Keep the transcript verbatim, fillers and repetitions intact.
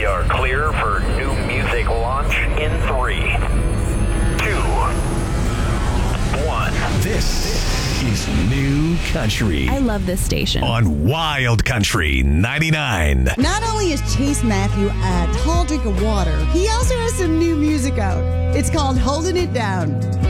We are clear for new music launch in three, two, one. This is New Country. I love this station. On Wild Country ninety-nine. Not only is Chase Matthew a tall drink of water, he also has some new music out. It's called Holding It Down.